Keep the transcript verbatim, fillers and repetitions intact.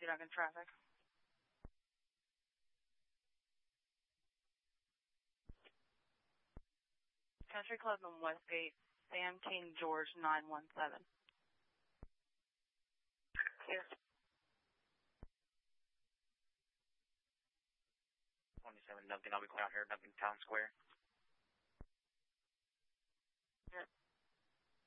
two Duncan traffic. Country Club in Westgate, Sam King George nine one seven. Clear. twenty-seven Duncan, I'll be clear out here, Duncan Town Square.